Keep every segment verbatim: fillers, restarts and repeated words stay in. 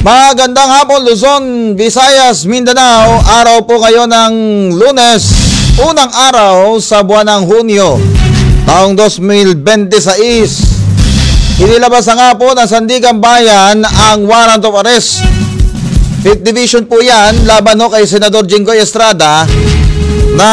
Magandang hapon Luzon, Visayas, Mindanao. Araw po kayo ng Lunes, unang araw sa buwan ng Hunyo, taong two thousand twenty-six. Inilabas na nga po ng Sandigan Bayan ang warrant of arrest. fifth Division po yan, laban no kay Senador Jinggoy Estrada na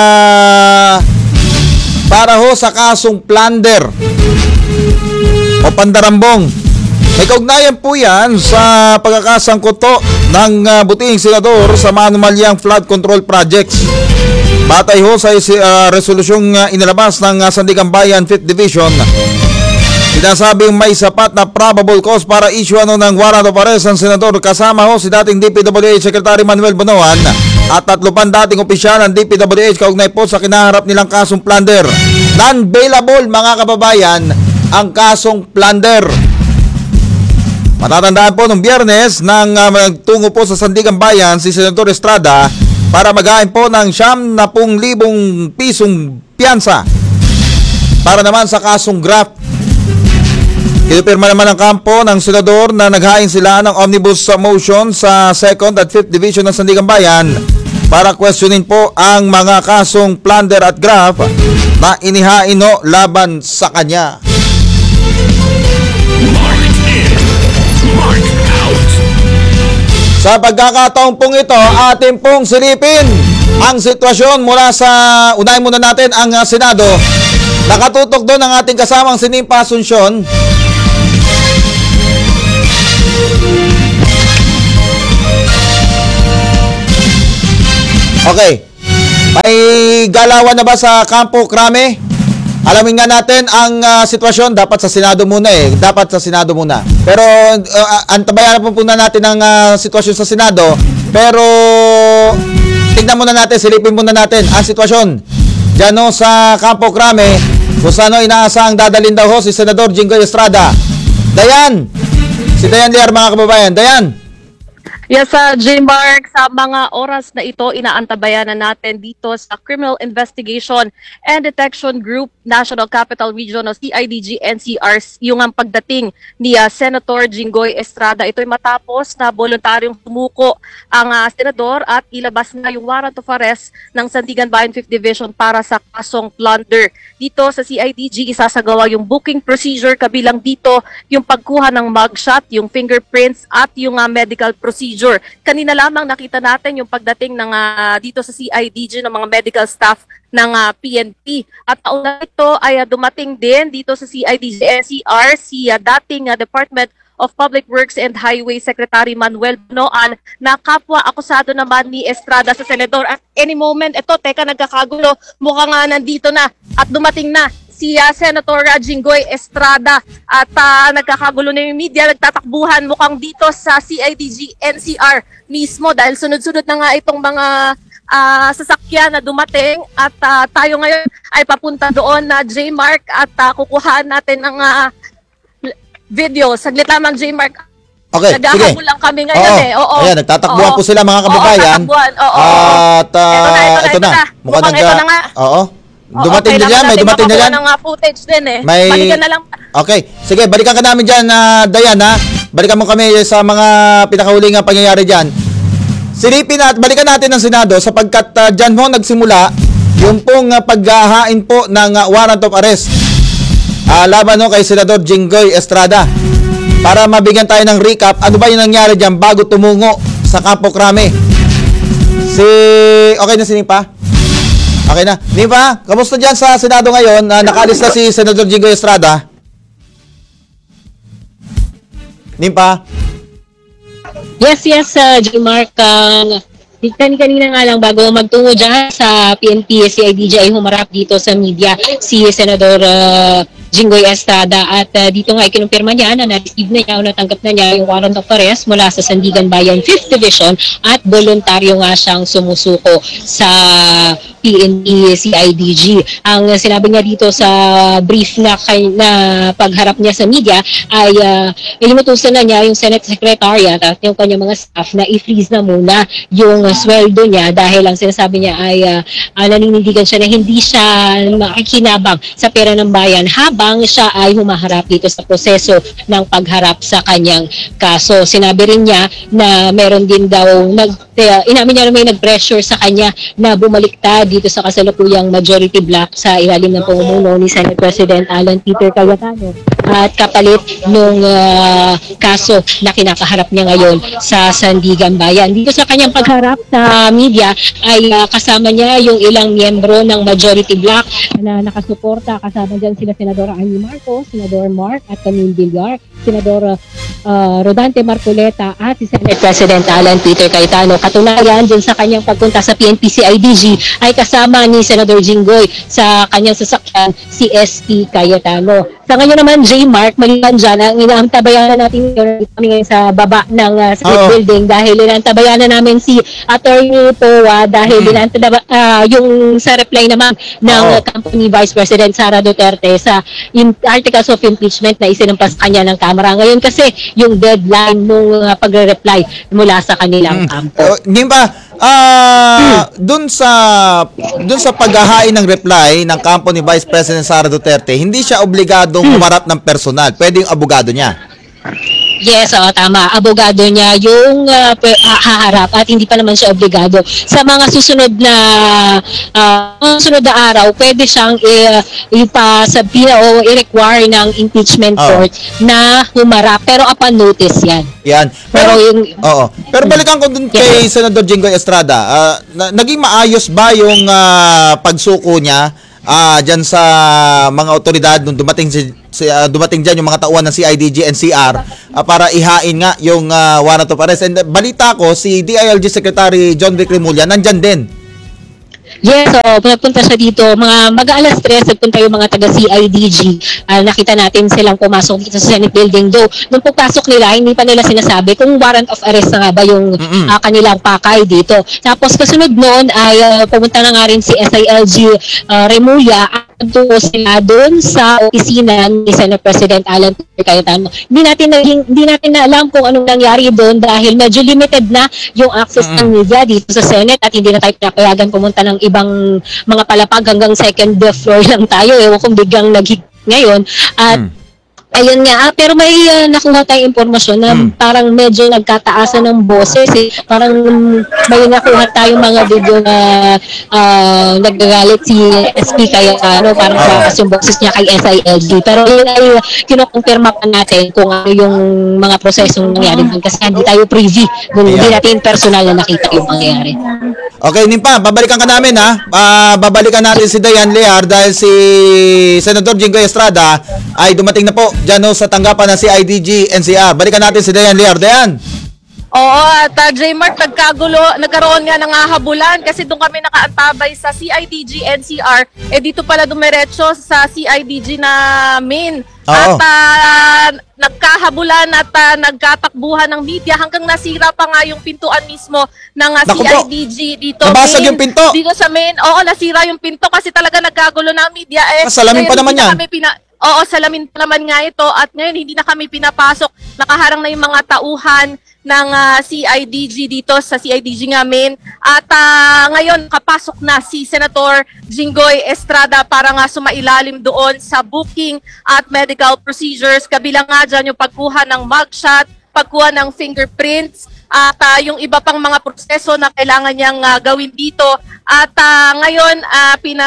para ho sa kasong plunder o pandarambong. May kaugnayan po yan sa pagkakasangkuto ng uh, butihing senador sa manumalyang flood control projects. Batay ho sa uh, resolusyong uh, inilabas ng uh, Sandigan Bayan fifth Division, sinasabing may sapat na probable cause para issue ano ng warrant of arrest ang senador, kasama ho si dating D P W H Secretary Manuel Bonoan at tatlo pang dating opisyal ng D P W H kaugnay po sa kinaharap nilang kasong plunder. Non-bailable mga kababayan ang kasong plunder. Matatandaan po nung Biyernes nang uh, magtungo po sa Sandigan Bayan si Senador Estrada para maghain po ng siyam na pung libong pisong piyansa para naman sa kasong graft. Kinupirma naman ang kampo ng senador na naghain sila ng omnibus motion sa second at fifth Division ng Sandigan Bayan para questionin po ang mga kasong plunder at graft na inihain no laban sa kanya. Sa pagkakataong pong ito, atin pong silipin ang sitwasyon mula sa, unahin muna natin ang uh, Senado. Nakatutok doon ang ating kasamang Sinimpa Asuncion. Okay, may galawan na ba sa Campo Crame? Alamin nga natin ang uh, sitwasyon. Dapat sa Senado muna eh. Dapat sa Senado muna. Pero uh, antabayan na po muna natin ang uh, sitwasyon sa Senado. Pero tignan muna natin, silipin muna natin ang sitwasyon diyan no, sa Campo Crame, kung saan no, inaasahang dadalhin daw ho si Senador Jinggoy Estrada. Dayan! Si Dayan Liar mga kababayan. Dayan! Yes, uh, J-Mark, sa mga oras na ito, inaantabayan na natin dito sa Criminal Investigation and Detection Group National Capital Region o C I D G N C R yung ang pagdating ni uh, Senator Jinggoy Estrada. Ito'y matapos na voluntaryong tumuko ang uh, senador at ilabas na yung warrant of arrest ng Sandigan Bayan fifth Division para sa kasong plunder. Dito sa C I D G, isasagawa yung booking procedure, kabilang dito yung pagkuha ng mugshot, yung fingerprints at yung uh, medical procedure. Kanina lamang nakita natin yung pagdating ng uh, dito sa C I D G ng mga medical staff ng uh, P N P. At kauna ito ay uh, dumating din dito sa C I D G N C R si uh, dating uh, Department of Public Works and Highway Secretary Manuel Bonoan na kapwa akusado naman ni Estrada sa senador. At any moment, ito, teka, nagkakagulo, mukha nga nandito na at dumating na si uh, Senator Jinggoy Estrada at uh, nagkakagulo na yung media, nagtatakbuhan mukhang dito sa C I D G N C R mismo dahil sunod-sunod na nga itong mga uh, sasakyan na dumating at uh, tayo ngayon ay papunta doon na J-Mark at uh, kukuhaan natin ng uh, video. Saglit lamang J-Mark. Okay, sige. Lang kami ngayon Oo. eh. Oo. Ayan, nagtatakbuhan Oo. po sila mga kababayan. Oo, Oo. At uh, ito na, ito na, ito ito na. na. Mukhang Mukhang ito na nga. Oo. Dumating din yan, may dumating na yan. Ng uh, footage din eh. May... Balikan na lang. Okay, sige, balikan ka namin dyan, uh, Dayan ha. Balikan mo kami sa mga pinakahuling uh, pangyayari dyan. Silipin at balikan natin ang Senado sapagkat uh, dyan ho nagsimula yung pong uh, paghahain po ng uh, warrant of arrest uh, laban ho kay Senador Jinggoy Estrada. Para mabigyan tayo ng recap, ano ba yung nangyari dyan bago tumungo sa Campo Crame? Si... Okay na si Nimpa? Okay na. Nimpa, kamusta dyan sa Senado ngayon? Uh, nakaalis na si Senador Jinggoy Estrada. Nimpa? Yes, yes, uh, J-Mark. Uh, Kanina nga lang bago magtungo dyan sa P N P, C I D G ay humarap dito sa media si Senador uh, Jinggoy Estrada at uh, dito nga ikinumpirma niya na na-receive na niya o natanggap na niya yung warrant of arrest mula sa Sandigan Bayan fifth Division at voluntaryo nga siyang sumusuko sa P N P C I D G. Ang sinabi niya dito sa brief na, kay, na pagharap niya sa media ay uh, inutusan na niya yung Senate Secretariat at yung kanyang mga staff na i-freeze na muna yung uh, sweldo niya dahil ang sinasabi niya ay uh, uh, naninindigan siya na hindi siya makikinabang sa pera ng bayan habang siya ay humaharap dito sa proseso ng pagharap sa kanyang kaso. Sinabi rin niya na meron din daw, nag, uh, inamin niya na may nag-pressure sa kanya na bumaliktad dito sa kasalukuyang majority block sa ilalim ng pamumuno ni Senate President Alan Peter Cayetano at kapalit nung uh, kaso na kinakaharap niya ngayon sa Sandigan Bayan. Dito sa kanyang pagharap sa media ay uh, kasama niya yung ilang miyembro ng majority block na nakasuporta. Kasama dyan sila Senadora Amy Marcos, Senador Mark at Camille Villar, Senador uh, Rodante Marcoleta at si Senate President Alan Peter Cayetano. Katunayan, dyan sa kanyang pagpunta sa P N P C I D G ay kasama ni Senador Jinggoy sa kanyang sasakyan si S P Cayetano. Sa ngayon naman, J. Mark, maliban dyan, ang inaantabayanan natin ngayon kami ngayon sa baba ng uh, Senate Oo. building dahil inaantabayanan namin si Attorney Poa dahil Mm. inaantaba, uh, yung sa reply naman ng Oo. uh, company Vice President Sara Duterte sa in- articles of impeachment na isinampas kanya ng Kamara. Ngayon kasi yung deadline nung uh, pagre-reply mula sa kanilang kampo. Uh, ngayon ba, ah, dun sa dun sa paghahain ng reply ng kampo ni Vice President Sara Duterte, hindi siya obligadong humarap ng personal. Pwede yung abogado niya. Yes, oo, tama. Abogado niya yung uh, pe- ha- haharap at hindi pa naman siya obligado. Sa mga susunod na uh, mga susunod na araw, pwede siyang i- ipasabi o i-require ng impeachment Oo. court na humarap. Pero upon notice yan. Yan. Pero yung... Oo. Pero balikan ko dun kay Senador Jinggoy Estrada. Ah, na- naging maayos ba yung ah, pagsuko niya ah diyan sa mga otoridad nung dumating si, si ah, dumating diyan yung mga tauhan ng C I D G N C R ah, para ihain nga yung ah, warrant of arrest. And uh, balita ko si D I L G Secretary John Vic Remulla nandyan din. Yes, so nagpunta siya dito. Mga mag-alas tres, nagpunta yung mga taga-C I D G. Uh, nakita natin silang pumasok dito sa Senate building. Though, nung pagpasok nila, hindi pa nila sinasabi kung warrant of arrest na nga ba yung Mm-mm. uh, kanilang pakay dito. Tapos kasunod noon ay uh, pumunta na nga rin si S I L G uh, Remulla at nagtungo sila doon sa opisina ni Senate President Alan Peter Cayetano. Hindi natin naging, hindi natin na alam kung anong nangyari doon dahil medyo limited na yung access ng media dito sa Senate at hindi na tayo pinapayagan pumunta ng ibang mga palapag hanggang second floor lang tayo. Ewan kung biglang nag ngayon. At Mm. ayun nga, ah, pero may uh, nakuha tayong impormasyon na Mm. parang medyo nagkataasan ng boses eh. Parang may nakuha tayong mga video na ah, nagagalit si S P Cayetano, parang Oo. taas yung boses niya kay S I L G. Pero yun ay kinukumpirma pa natin kung ano yung mga prosesong nangyari doon kasi hindi tayo privy, hindi Ayan. natin personal na nakita yung mangyayari. Okay, Nimpa, babalikan ka namin ha. Ah, babalikan natin si Dayan Lear dahil si Senador Jinggoy Estrada ay dumating na po dyan ho sa tanggapan ng C I D G N C R. Balikan natin si Dayan Lear. Dayan. Oo, at uh, J-Mark, nagkagulo, nagkaroon nga ng habulan kasi doon kami nakaantabay sa C I D G N C R. Eh dito pala dumiretso sa C I D G na main. Oo. At uh, nagkahabulan at uh, nagkatakbuhan ng media hanggang nasira pa nga yung pintuan mismo ng uh, Naku C po. I D G dito. Nabasag main. yung pinto. Dito sa main, oo, nasira yung pinto kasi talaga nagkagulo ng media. Eh, Ah, salamin pa ngayon, naman hindi na yan. kami pina- Oo, salamin pa naman nga ito at ngayon hindi na kami pinapasok. Nakaharang na yung mga tauhan ng ah, C I D G dito sa C I D G nga main. At ah, ngayon kapasok na si Senator Jinggoy Estrada para nga sumailalim doon sa booking at medical procedures. Kabilang nga dyan yung pagkuha ng mugshot, pagkuha ng fingerprints, at ah, yung iba pang mga proseso na kailangan niyang ah, gawin dito. At ah, ngayon, ah, pina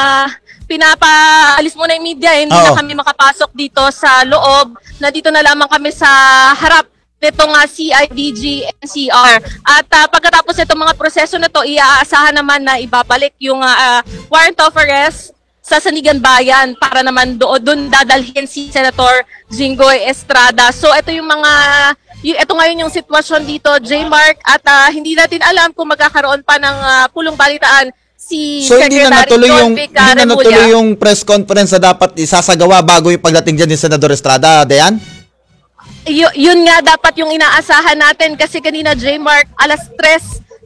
pinapaalis muna yung media, eh. Hindi Oo. na kami makapasok dito sa loob. Nandito na lamang kami sa harap nitong uh, C I D G N C R. At ah, pagkatapos itong mga proseso na to, iaasahan naman na ibabalik yung ah, ah, warrant of arrest sa Sandigan Bayan para naman doon doon dadalhin si Senator Jinggoy Estrada. So ito yung mga y- ito ngayon yung sitwasyon dito, J-Mark, at ah, hindi natin alam kung magkakaroon pa ng ah, pulong balitaan si So hindi na Secretary natuloy John yung Vic hindi na Remulla. natuloy yung press conference na dapat isasagawa bago yung pagdating diyan ni Senador Estrada, Dayan? Y- yun nga dapat yung inaasahan natin kasi kanina, J-Mark, alas tres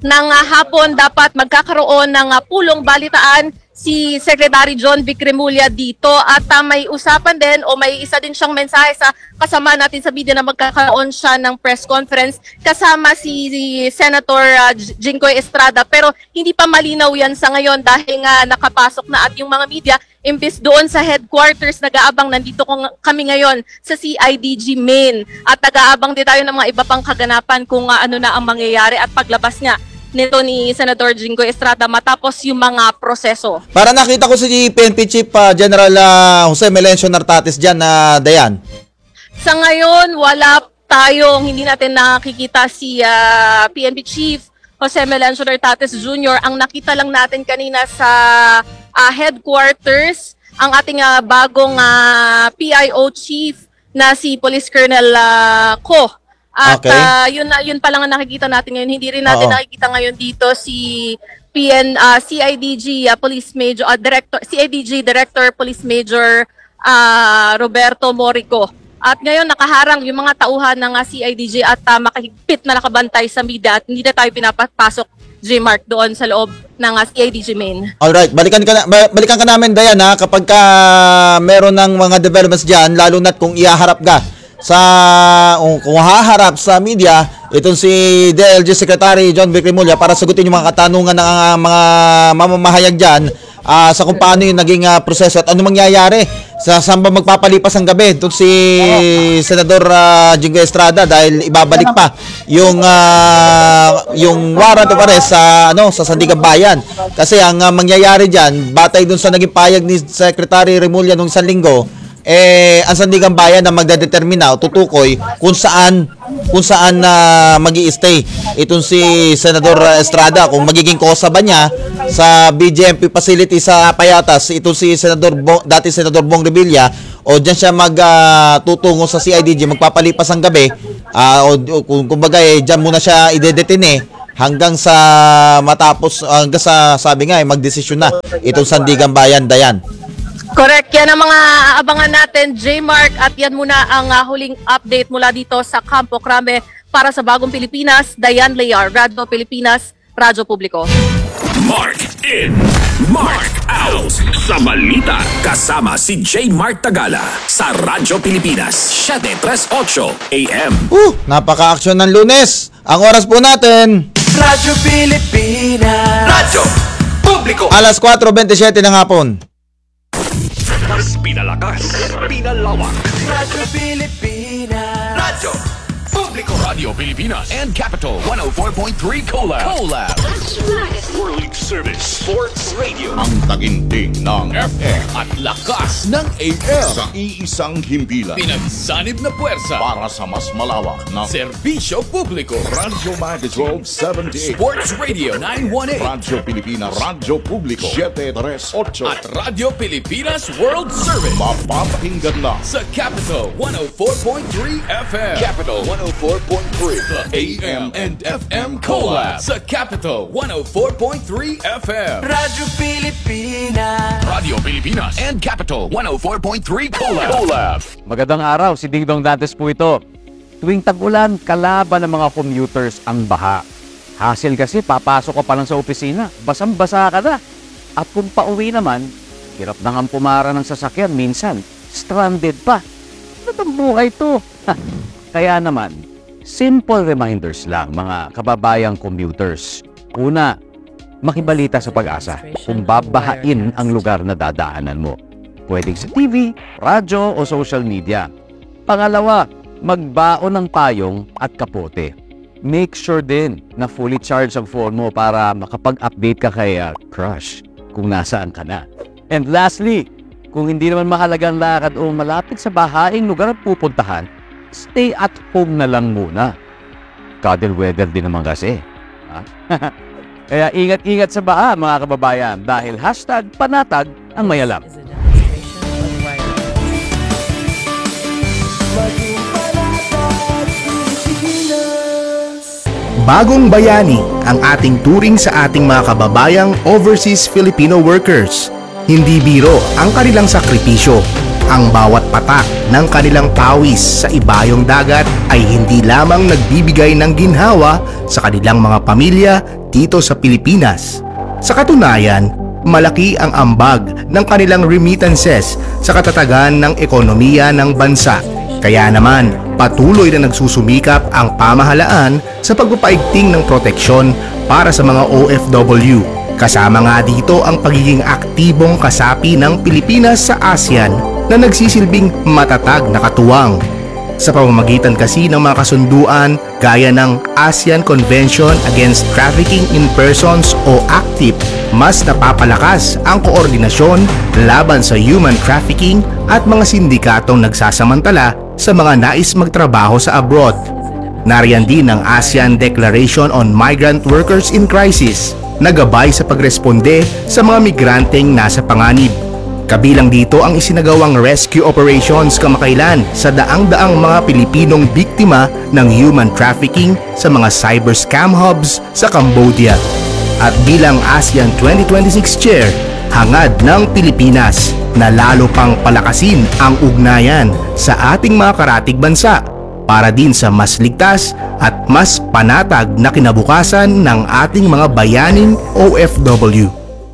ng ah, hapon dapat magkakaroon ng ah, pulong balitaan si Secretary John Vic Remulla dito at uh, may usapan din o may isa din siyang mensahe sa kasama natin sa media na magkakaroon siya ng press conference kasama si, si Senator uh, Jinggoy Estrada, pero hindi pa malinaw yan sa ngayon dahil nga nakapasok na at yung mga media imbis doon sa headquarters nag-aabang, nandito kami ngayon sa C I D G Main at nag-aabang din tayo ng mga iba pang kaganapan kung uh, ano na ang mangyayari at paglabas niya nito ni Senator Jinggoy Estrada matapos yung mga proseso. Para nakita ko si P N P Chief uh, General uh, Jose Melencio Nartates dyan na uh, Dayan. Sa ngayon, wala tayong, hindi natin nakikita si uh, P N P Chief Jose Melencio Nartates Junior Ang nakita lang natin kanina sa uh, headquarters, ang ating uh, bagong uh, P I O Chief na si Police Colonel uh, Ko. At Okay. uh, yun, na- yun pa lang ang nakikita natin ngayon. Hindi rin natin Oo. nakikita ngayon dito si P N, uh, C I D G uh, Police Major, uh, Director, C I D G Director Police Major uh, Roberto Morico. At ngayon nakaharang yung mga tauhan ng uh, C I D G at uh, makahigpit na nakabantay sa media at hindi na tayo pinapasok, J-Mark, doon sa loob ng uh, C I D G Main. Alright, balikan ka na, ba- balikan ka namin Dayan ha kapag ka meron ng mga developments diyan, lalo na't kung ihaharap ka sa kung, kung haharap sa media itong si D L G Secretary John Vic Remulla para sagutin yung mga katanungan ng uh, mga mamamahayag diyan uh, sa kung paano yung naging uh, proseso at ano mangyayari sa saan ba magpapalipas ang gabi itong si Senador uh, Jinggoy Estrada dahil ibabalik pa yung uh, yung warrant of arrest sa ano sa Sandigan Bayan kasi ang uh, mangyayari diyan batay dun sa naging payag ni Secretary Remulla nung isang linggo eh ang Sandigan Bayan na magdedetermina o tutukoy kung saan kung saan na uh, magi-stay itong si Senador Estrada, kung magiging kosa ba niya sa B J M P facility sa Payatas itong si Senador Bo, dati Senador Bong Revilla, o diyan siya magtutungo uh, sa C I D G magpapalipas ang gabi uh, o, o kung kumbaga eh diyan muna siya idedetine hanggang sa matapos hanggang sa sabi nga eh magdesisyon na itong Sandigan Bayan. Dayan. Correct. Yan ang mga abangan natin, J-Mark. At yan muna ang uh, huling update mula dito sa Campo Crame para sa Bagong Pilipinas. Dayan Layar, Radyo Pilipinas, Radyo Publiko. Mark in, Mark out sa balita. Kasama si J. Mark Tagala sa Radyo Pilipinas, seven thirty-eight A M. Uh, napaka-aksyon ng Lunes. Ang oras po natin Radyo Pilipinas. Radyo Publiko. alas four twenty-seven ng hapon. Mas pinalakas, pinalawak. Radyo Pilipinas. Radyo Publiko. Radio Pilipinas and Capital one oh four point three Collab. Collab. World Service Sports Radio. Ang taginting ng F M at lakas ng A M. sa iisang himpilan Pinagsanib na puwersa. para sa mas malawak na Serbisyo publiko. Radyo Magazine seventy-eight, Sports Radio nine one eight. Radyo Pilipinas, Radyo Publiko seven thirty-eight, At Radyo Pilipinas World Service. mapapakinggan na Sa Capital one oh four point three F M. Capital one oh four point three. The A M and F M Collab. Sa Capital one oh four point three F M. Radyo Pilipinas. Radio Pilipinas and Capital one oh four point three Collab. Collab. Magandang araw, si Ding Dong Dantes po ito. Tuwing tag-ulan, kalaban ng mga commuters ang baha. Hassle kasi, papasok ka pa lang sa opisina, basang-basa ka na. At kung pauwi naman, hirap na nga pumara ng sasakyan, minsan, stranded pa. Ano bang buhay to? Kaya naman, simple reminders lang mga kababayang commuters. Una, makibalita sa Pag-asa kung babahain ang lugar na dadaanan mo. Pwedeng sa T V, radyo o social media. Pangalawa, magbaon ng payong at kapote. Make sure din na fully charged ang phone mo para makapag-update ka kay uh, crush kung nasaan ka na. And lastly, kung hindi naman mahalagang lakad o malapit sa bahaing lugar ang pupuntahan, stay at home na lang muna. Cuddle weather din naman kasi. Ha? Kaya ingat-ingat sa baha mga kababayan dahil hashtag panatag ang mayalam. Bagong Bayani ang ating turing sa ating mga kababayang overseas Filipino workers. Hindi biro ang kanilang sakripisyo. Ang bawat patak ng kanilang pawis sa ibayong dagat ay hindi lamang nagbibigay ng ginhawa sa kanilang mga pamilya, dito sa Pilipinas. Sa katunayan, malaki ang ambag ng kanilang remittances sa katatagan ng ekonomiya ng bansa. Kaya naman, patuloy na nagsusumikap ang pamahalaan sa pagpapaigting ng proteksyon para sa mga O F W. Kasama nga dito ang pagiging aktibong kasapi ng Pilipinas sa ASEAN na nagsisilbing matatag na katuwang. Sa pamamagitan kasi ng mga kasunduan gaya ng ASEAN Convention Against Trafficking in Persons o ACTIP, mas napapalakas ang koordinasyon laban sa human trafficking at mga sindikatong nagsasamantala sa mga nais magtrabaho sa abroad. Nariyan din ang ASEAN Declaration on Migrant Workers in Crisis na gabay sa pagresponde sa mga migranteng nasa panganib. Kabilang dito ang isinagawang rescue operations kamakailan sa daang-daang mga Pilipinong biktima ng human trafficking sa mga cyber scam hubs sa Cambodia. At bilang ASEAN twenty twenty-six Chair, hangad ng Pilipinas na lalo pang palakasin ang ugnayan sa ating mga karatig bansa para din sa mas ligtas at mas panatag na kinabukasan ng ating mga bayaning O F W.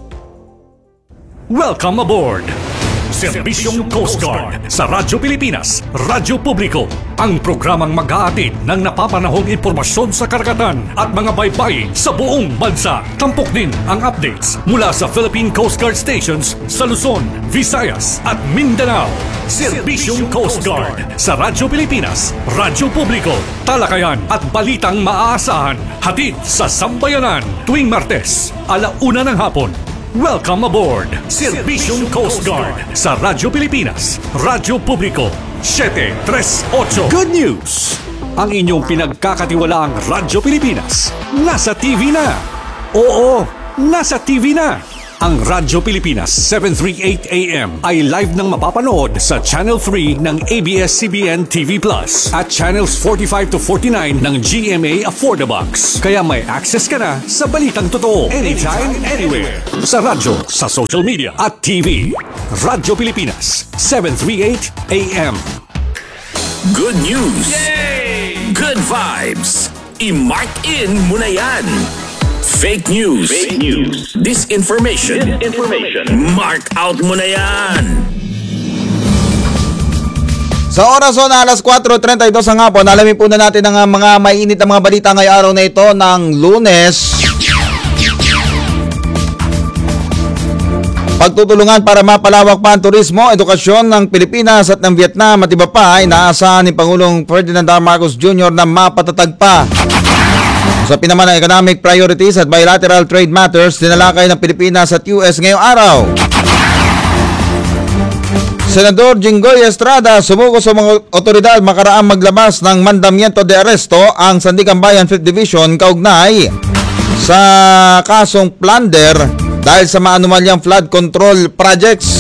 Welcome aboard! Serbisyong Coast Guard sa Radyo Pilipinas, Radyo Publiko, ang programang mag-aatid ng napapanahong impormasyon sa karagatan at mga baybayin sa buong bansa. Tampok din ang updates mula sa Philippine Coast Guard stations sa Luzon, Visayas at Mindanao. Serbisyong Coast Guard sa Radyo Pilipinas, Radyo Publiko, talakayan at balitang maaasahan, hatid sa sambayanan tuwing Martes, alauna ng hapon. Welcome aboard! Serbisyong Coast Guard sa Radyo Pilipinas, Radyo Publiko, seven three eight. Good news! Ang inyong pinagkakatiwalaang Radyo Pilipinas nasa T V na! Oo, nasa T V na! Ang Radyo Pilipinas seven thirty-eight A M ay live nang mapapanood sa Channel three ng A B S C B N T V Plus at Channels forty-five to forty-nine ng G M A Affordabox. Kaya may access ka na sa balitang totoo anytime, anywhere. Sa radyo, sa social media at T V. Radyo Pilipinas seven thirty-eight A M. Good news! Yay! Good vibes! I-mark in mo na yan! Fake news. Fake news. Disinformation. Disinformation. Mark out mo na yan. Sa oras o na alas four thirty-two ang hapon, alamin po na natin ang mga mainit na mga balita ngayong araw na ito ng Lunes. Pagtutulungan para mapalawak pa ang turismo, edukasyon ng Pilipinas at ng Vietnam at iba pa, inaasahan ni Pangulong Ferdinand R. Marcos Junior na mapatatag pa. Sa pinaman ng economic priorities at bilateral trade matters, tinalakay ng Pilipinas at U S ngayong araw. Senador Jinggoy Estrada sumuko sa mga otoridad makaraang maglabas ng mandamiento de aresto ang Sandigan Bayan fifth Division kaugnay sa kasong plunder dahil sa maanumalyang flood control projects.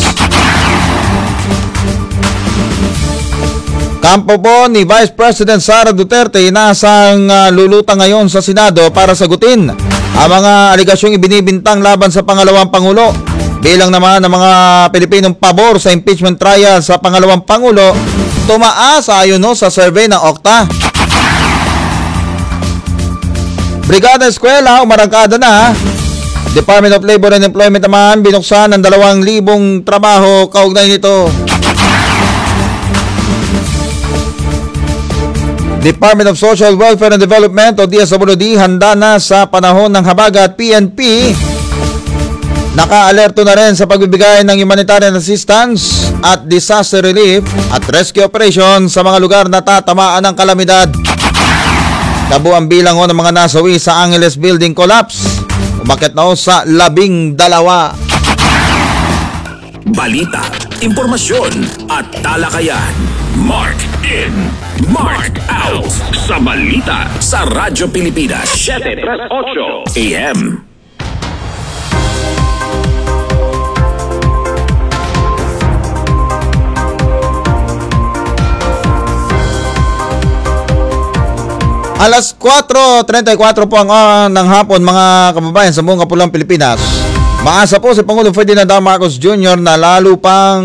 Kampo po ni Vice President Sara Duterte nasang uh, lulutang ngayon sa Senado para sagutin ang mga aligasyong ibinibintang laban sa pangalawang Pangulo. Bilang naman ng mga Pilipinong pabor sa impeachment trial sa pangalawang Pangulo, tumaas ayon no, sa survey ng Okta. Brigada Eskwela, umarangkada na. Department of Labor and Employment naman binuksan ng dalawang libong trabaho kaugnay nito. Department of Social Welfare and Development o D S W D handa na sa panahon ng habagat. P N P naka-alerto na rin sa pagbibigay ng humanitarian assistance at disaster relief at rescue operation sa mga lugar na tatamaan ng kalamidad. Kabuang bilang ng mga nasawi sa Angeles Building collapse, umakyat na sa labing dalawa. Balita, impormasyon at talakayan. Mark in, mark out sa balita sa Radyo Pilipinas seven thirty-eight A M. Alas four thirty-four po ang uh, ng hapon mga kababayan sa buong kapulang Pilipinas. Maasa po si Pangulong Ferdinand R. Marcos Junior na lalo pang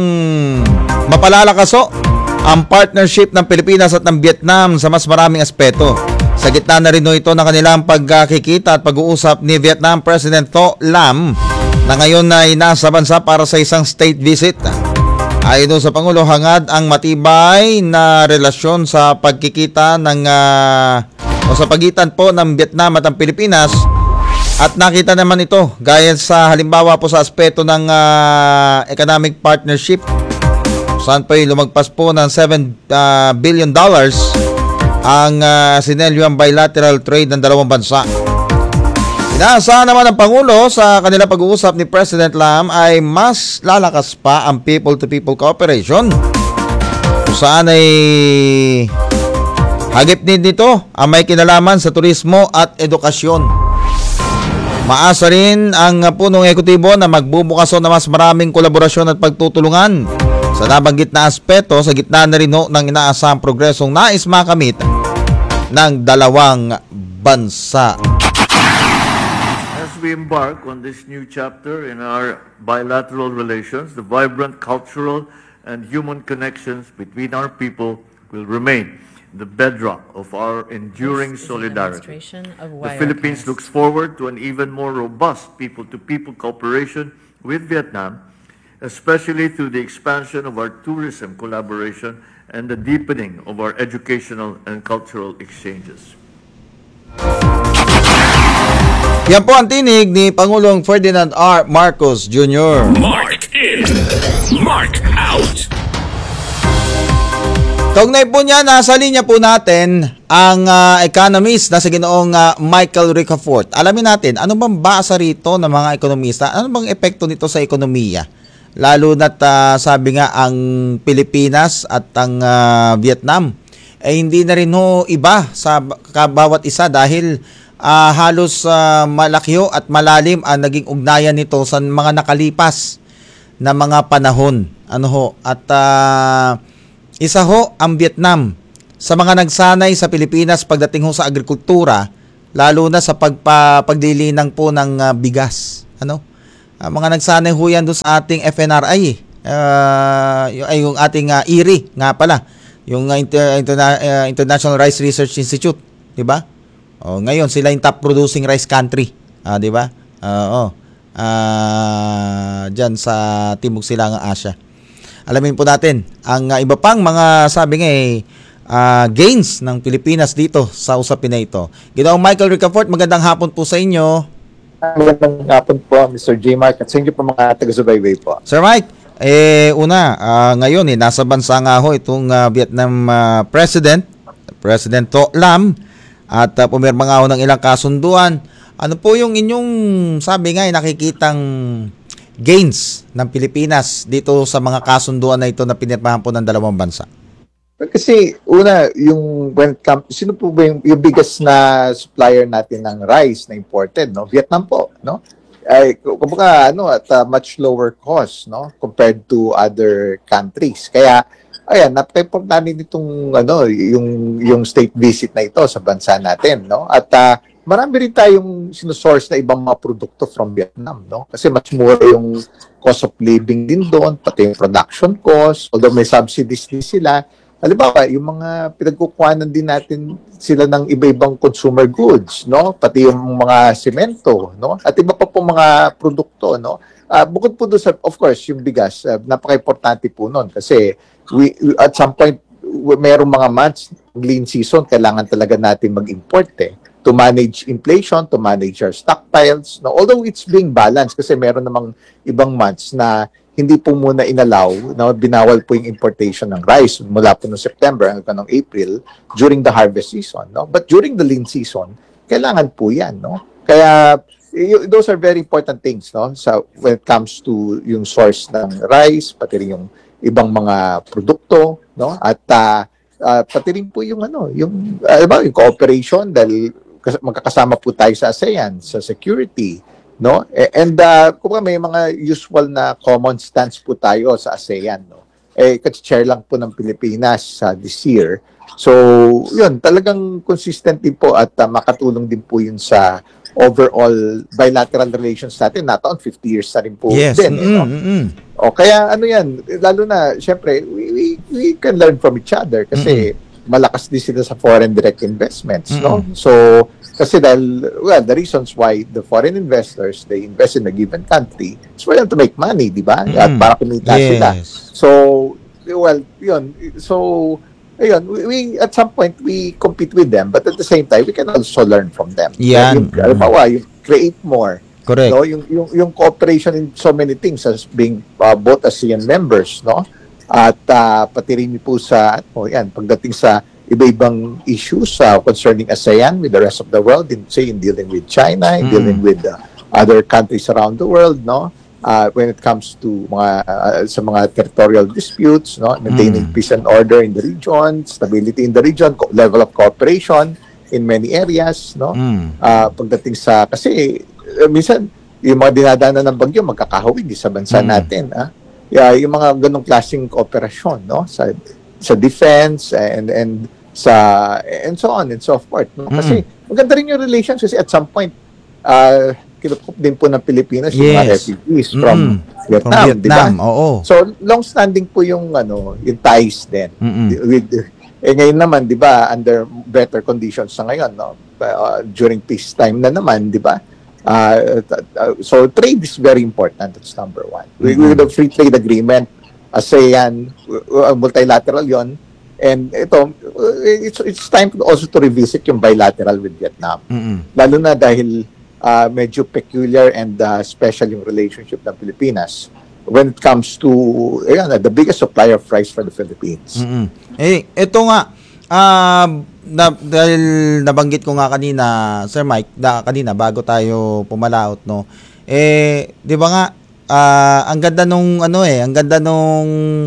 mapalalakaso ang partnership ng Pilipinas at ng Vietnam sa mas maraming aspeto. Sa gitna na rin ito ng kanilang pagkikita at pag-uusap ni Vietnam President Tho Lam na ngayon ay nasa bansa para sa isang state visit. Ayon doon sa Pangulo, hangad ang matibay na relasyon sa pagkikita ng uh, o sa pagitan po ng Vietnam at ang Pilipinas. At nakita naman ito gaya sa halimbawa po sa aspeto ng uh, economic partnership, saan po lumagpas po ng seven uh, billion dollars ang uh, sinelyong bilateral trade ng dalawang bansa. Inaasahan naman ng Pangulo sa kanilang pag-uusap ni President Lam ay mas lalakas pa ang people-to-people cooperation, kung saan ay hagip din nito ang may kinalaman sa turismo at edukasyon. Maasa rin ang punong ekutibo na magbubukas na mas maraming kolaborasyon at pagtutulungan sa nabanggit na aspeto sa gitna na rin ng inaasahang progresong nais makamit ng dalawang bansa. As we embark on this new chapter in our bilateral relations, the vibrant cultural and human connections between our people will remain the bedrock of our enduring solidarity. The Philippines looks forward to an even more robust people-to-people cooperation with Vietnam, especially through the expansion of our tourism collaboration and the deepening of our educational and cultural exchanges. Yan po ang tinig ni Pangulong Ferdinand R. Marcos Junior Mark in, Mark out. Kaugnay po niya, nasa linya po natin ang uh, economist na si Ginoong uh, Michael Ricafort. Alamin natin, ano bang basa rito ng mga ekonomista? Ano bang epekto nito sa ekonomiya? Lalo na't uh, sabi nga ang Pilipinas at ang uh, Vietnam ay eh, hindi na rin ho iba sa bawat isa dahil uh, halos uh, malaki ho at malalim ang naging ugnayan nito sa mga nakalipas na mga panahon. Ano ho? At uh, isa ho ang Vietnam sa mga nagsanay sa Pilipinas pagdating ho sa agrikultura, lalo na sa pagpa, pagdilinang po ng uh, bigas. Ano? Uh, mga nagsanay ho yan doon sa ating F N R I, uh, yung, ay, yung ating uh, I R I nga pala, yung uh, Inter, Interna- uh, International Rice Research Institute, di ba? Oh, ngayon sila yung top producing rice country, uh, di ba? Uh, oh, uh, diyan sa Timog Silangang Asya. Alamin po natin ang uh, iba pang mga sabi nga eh, uh, gains ng Pilipinas dito sa usapin na ito. Ginoong Michael Ricafort, magandang hapon po sa inyo. Magandang hapon po, Mister J. Mark, at sa inyo po mga taga-subaybay po. Sir Mike, eh, una, uh, ngayon eh, nasa bansa nga ho itong uh, Vietnam uh, President, President Tho Lam, at uh, pumirma nga ho ng ilang kasunduan. Ano po yung inyong, sabi nga eh, nakikitang gains ng Pilipinas dito sa mga kasunduan na ito na pinirmahan po ng dalawang bansa? Kasi una, yung when come, sino po ba yung, yung biggest na supplier natin ng rice na imported, no? Vietnam po, no? Ay, kumbaga ano, at uh, much lower cost, no, compared to other countries. Kaya ayan, napaka-importante nitong ano, yung yung state visit na ito sa bansa natin, no? At uh, marami rin tayong sinusource na ibang mga produkto from Vietnam, no? Kasi much more yung cost of living din doon, pati yung production cost, although may subsidies din sila. Halimbawa, yung mga pinagkukuhanan din natin sila ng iba-ibang consumer goods, no? Pati yung mga semento, no? At iba pa po mga produkto, no? Uh, bukod po doon sa, of course, yung bigas, uh, napaka-importante po noon kasi we, we, at some point, we, merong mga months, lean season, kailangan talaga natin mag-import eh, to manage inflation, to manage our stockpiles. No? Although it's being balanced kasi meron namang ibang months na hindi po muna inalaw, no? Binawal po yung importation ng rice mula po noong September hanggang noong April during the harvest season. No? But during the lean season, kailangan po yan. No? Kaya y- those are very important things, no? So, when it comes to yung source ng rice, pati rin yung ibang mga produkto, no? At uh, uh, pati rin po yung ano, yung, uh, ba, yung cooperation dahil magkakasama po tayo sa ASEAN, sa security, no? And uh, kung may mga usual na common stance po tayo sa ASEAN, no? Eh, kasi-share lang po ng Pilipinas sa uh, this year. So, yun, talagang consistent din po at uh, makatulong din po yun sa overall bilateral relations natin. Nataon, fifty years na rin po yes. din. Mm-hmm. No? Mm-hmm. O, kaya ano yan, lalo na, syempre, we, we, we can learn from each other kasi mm-hmm. malakas din sila sa foreign direct investments, no? Mm. So, kasi dahil, well, the reasons why the foreign investors, they invest in a given country, is for them to make money, di ba? At Mm. para kumita Yes. sila. So, well, yun. So, ayun, we, we, at some point, we compete with them, but at the same time, we can also learn from them. Yan. Yung, halimbawa, yung create more. Correct. No, yung, yung, yung cooperation in so many things as being uh, both ASEAN members, no? At uh, pati rin po sa, ano, yan, pagdating sa iba-ibang issues uh, concerning ASEAN with the rest of the world, in, say, in dealing with China, in Mm. dealing with uh, other countries around the world, no? Uh, when it comes to mga uh, sa mga territorial disputes, no? Maintaining Mm. peace and order in the region, stability in the region, co- level of cooperation in many areas, no? Mm. Ah, pagdating sa, kasi uh, minsan yung mga dinadaanan ng bagyo magkakahawig sa bansa Mm. natin, ah. Yeah, yung mga ganong klaseng kooperasyon, no, sa sa defense and and sa and so on and so forth, no? Kasi maganda rin yung relations kasi at some point uh kinukup din po ng Pilipinas yung mga Yes. refugees Mm. from Vietnam, From di ba? Vietnam, oo. So long standing po yung ano, yung ties din. Mm-mm. With eh ngayon naman, 'di ba, under better conditions sa ngayon, no? Uh, during peacetime na naman, 'di ba? Uh, uh, so trade is very important. That's number one. We, Mm-hmm. with the free trade agreement, ASEAN, uh, multilateral yon, and ito, uh, it's, it's time to also to revisit yung bilateral with Vietnam. Mm-mm. Lalo na dahil uh, medyo peculiar and uh, special yung relationship ng Pilipinas when it comes to ayan, the biggest supplier of rice for the Philippines. Mm-mm. Eh, ito nga, ah, na, dahil nabanggit ko nga kanina, Sir Mike, da, kanina bago tayo pumalaot, no, eh, di ba nga, ah, ang ganda nung, ano eh, ang ganda nung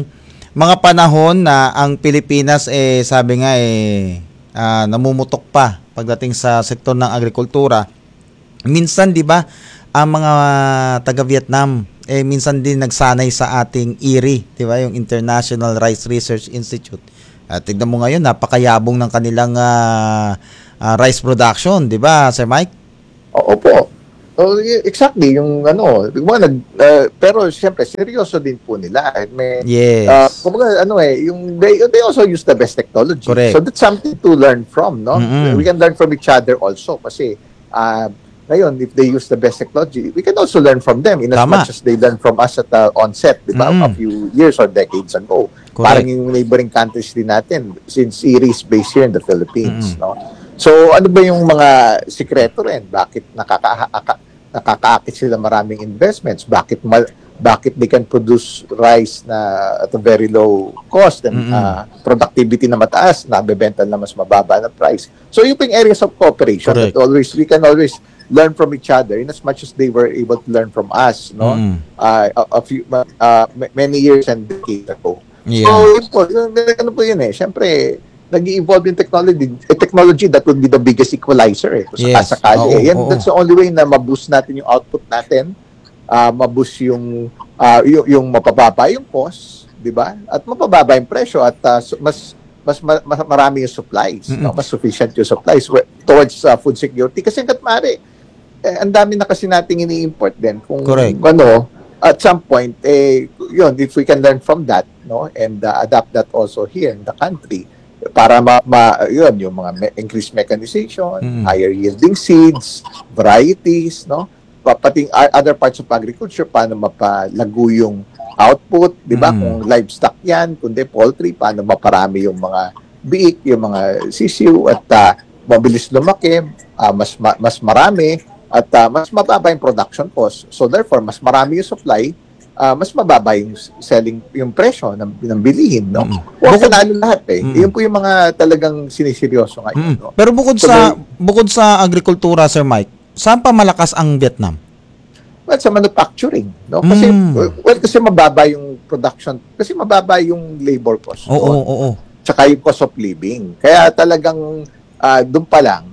mga panahon na ang Pilipinas, eh, sabi nga, eh, ah, namumutok pa pagdating sa sektor ng agrikultura. Minsan, di ba, ang mga taga-Vietnam, eh, minsan din nagsanay sa ating I R I, di ba, yung International Rice Research Institute. At tignan mo ngayon, napakayabong ng kanilang ah, ah, rice production, di ba, Sir Mike? Oo po. Oh, exactly, yung ano, di ba, nag, uh, pero siyempre, seryoso din po nila. May, Yes. uh, kumbaga, ano eh, yung, they, they also use the best technology. Correct. So that's something to learn from, no? Mm-mm. We can learn from each other also kasi, uh, ngayon, if they use the best technology, we can also learn from them in as Tama. much as they learn from us at the onset, di ba? Mm. A few years or decades ago. Correct. Parang yung neighboring countries din natin, since I R I is based here in the Philippines, no? So, ano ba yung mga sikreto rin? Bakit nakaka nakakaakit sila maraming investments? Bakit mal- bakit they can produce rice na at a very low cost and Mm-mm. uh, productivity na mataas, nabebenta na mas mababa na price? So, yung ping areas of cooperation Correct. that always we can always learn from each other in as much as they were able to learn from us, no? Mm. Uh, a, a few uh, ma- many years and decades ago. Yeah. So, yun po, yun- ano po yun eh, syempre, nag-evolve yung technology, eh, technology that would be the biggest equalizer eh, kung Yes. sakasakali Oo, eh. Yan, oo. that's the only way na ma-boost natin yung output natin, uh, ma-boost yung, uh, yung, yung mapababa yung cost, di ba? At mapababa yung presyo at uh, su- mas mas ma- mas marami yung supplies, no? Mas sufficient yung supplies we- towards uh, food security. Kasi hanggat maaari, eh, ang dami na kasi nating ini-import din. Kung Correct. ano, at some point, eh, yun, if we can learn from that, no, and uh, adapt that also here in the country, para ma, ma yun, yung mga me- increased mechanization, Mm. higher yielding seeds, varieties, no, Pa- pati o- other parts of agriculture, paano mapalago yung output, di ba? Mm. Kung livestock yan, kundi poultry, paano maparami yung mga biik, yung mga sisiw, at uh, mabilis lumaki, uh, mas ma- mas marami, at uh, mas mababa yung production cost. So therefore, mas marami yung supply, uh, mas mababa yung selling, yung presyo ng, ng bilihin, no? Mm. Huwag Bukod- panalo lahat eh. Mm. Yun po yung mga talagang siniseryoso ngayon, Mm. no? Pero bukod So, sa they- bukod sa agrikultura, Sir Mike, saan pa malakas ang Vietnam? Well, sa manufacturing, no? Kasi, Mm. well, kasi mababa yung production, kasi mababa yung labor cost. Oo, no? oo, oo. Tsaka yung cost of living. Kaya talagang uh, doon pa lang,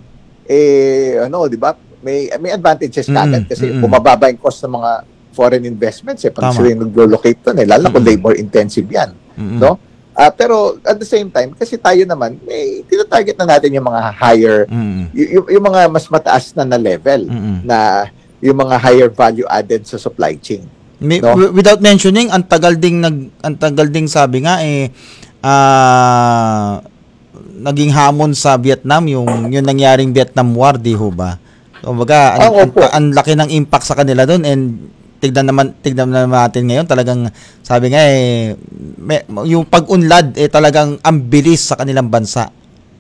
eh, ano, di ba, may, may advantages Mm, kagad kasi mm, mm. bumababa yung cost ng mga foreign investments eh, pag Tama. sila yung nag-relocate doon eh, lalo na kung Mm. labor intensive yan. Mm-mm. No? Ah, pero at the same time, kasi tayo naman, may tinatarget na natin yung mga higher, Mm. y- yung, yung mga mas mataas na na level, Mm-mm. na yung mga higher value added sa supply chain. May- No? wi- Without mentioning, ang tagal ding nag ang tagal ding sabi nga eh ah naging hamon sa Vietnam yung yung nangyaring Vietnam War, di ho ba? Kumbaga, ang, Ah, ang, opo. ang laki ng impact sa kanila doon, and tignan naman tignan naman natin ngayon, talagang sabi nga eh may, yung pag-unlad eh talagang ang bilis sa kanilang bansa.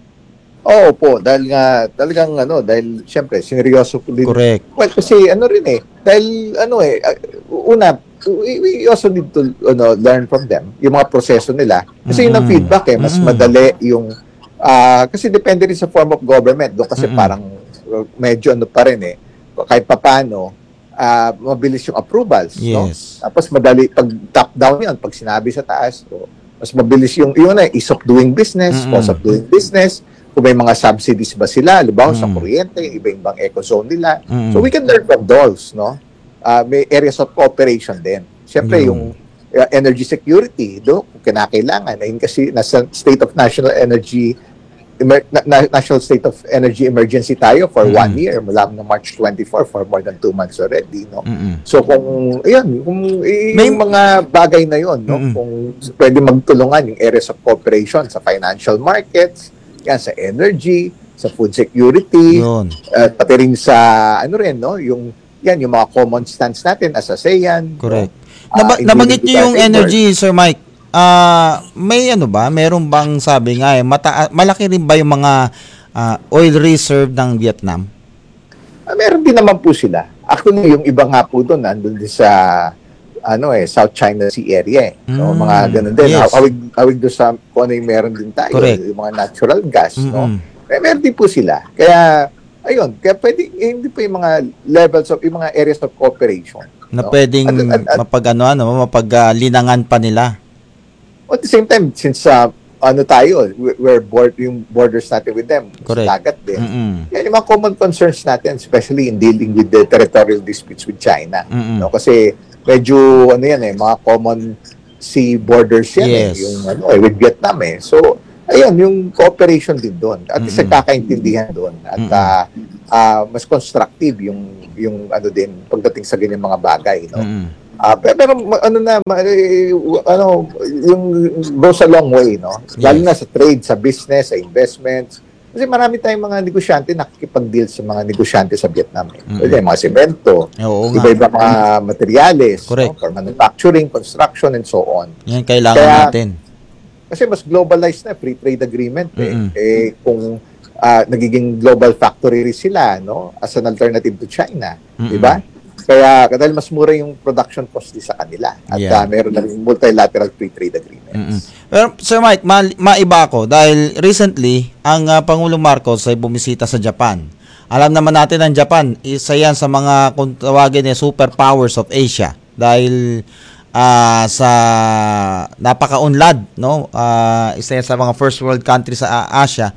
Oo po, dahil nga talagang ano, dahil siyempre seryoso po din. Correct. Well, kasi ano rin eh, dahil ano eh, uh, una, we, we also need to ano, learn from them, yung mga proseso nila. Kasi yun ang Mm-mm. feedback eh, mas Mm-mm. madali yung, ah, kasi depende rin sa form of government. Doon kasi Mm-mm. parang uh, medyo ano pa rin eh, kahit papano, ah, mabilis yung approvals. No? Yes. Tapos madali, pag top down yan, pag sinabi sa taas, so, mas mabilis yung, yun na, ease of doing business, Mm-mm. cost of doing business, kung may mga subsidies ba sila, halimbawa sa Mm. kuryente, iba-ibang eco-zone nila. Mm. So we can learn from those, no? Ah, may areas of cooperation din. Siyempre, Yun. yung uh, energy security, do, kung kinakailangan, ayun kasi nasa state of national energy, emer- na- na- national state of energy emergency tayo for Mm. one year, mula ng March twenty-fourth, for more than two months already, no? Mm-mm. So kung, ayun, kung eh, May- yung mga bagay na yon, no? Mm-mm. Kung pwede magtulungan yung areas of cooperation sa financial markets, yan sa energy, sa food security, Yun. uh, pati rin sa ano rin, no? Yung yan yung mga common stance natin as ASEAN. Correct. no? Naba- Ah, nabanggit niyo yung individual energy, Sir Mike. Ah, may ano ba? Meron bang sabi nga eh, mata- malaki rin ba yung mga ah, oil reserve ng Vietnam? Ah, meron din naman po sila. Actually, yung iba nga po doon, nandun din sa ano eh, South China Sea area eh. So, Mm, mga ganun din. yes. Hawig, hawig doon sa kung ano yung meron din tayo. Correct. Yung mga natural gas, no? Mm-mm. May meron din po sila. Kaya, ayun, kaya pwede, eh, hindi po yung mga levels of, yung mga areas of cooperation. Na no? pwedeng At- at- at- mapag ano, ano, mapaglinangan pa nila. At the same time, since uh, ano tayo, we- we're board, yung borders natin with them, Correct. sa dagat din. Mm-mm. Yan yung mga common concerns natin, especially in dealing with the territorial disputes with China. Mm-mm. No? Kasi medyo, ano yan eh, mga common sea borders yan Yes. eh, yung ano eh, with Vietnam eh. So, ayun, yung cooperation din doon. At least Mm-mm. nagkakaintindihan doon. At Mm-mm. ah, ah, mas constructive yung, yung ano din, pagdating sa ganyan mga bagay. No? Mm-mm. Ah, pero, pero ma- ano na ma- eh, ano yung goes a long way, no? Lalo Yes. na sa trade, sa business, sa investments. Kasi marami tayong mga negosyante nakikipag-deal sa mga negosyante sa Vietnam. Eh. Mm-mm. Pwede, mga semento, Oo nga. iba-iba mga materials, Correct. no? For manufacturing, construction, and so on. Yan kailangan Kaya- natin. Kasi mas globalized na free trade agreement eh. Mm-mm. Eh kung ah, nagiging global factory rin sila, no? As an alternative to China, Mm-mm. 'di ba? Kaya dahil mas mura yung production cost din sa kanila at Yeah. ah, meron na rin multilateral free trade agreements. Mm-mm. Pero Sir Mike, ma- maiba ako dahil recently ang ah, Pangulong Marcos ay bumisita sa Japan. Alam naman natin ang Japan, isa yan sa mga kung tawagin eh, superpowers of Asia dahil ah, sa napaka-unlad, no? Ah, isa yan sa mga first world countries sa ah, Asia.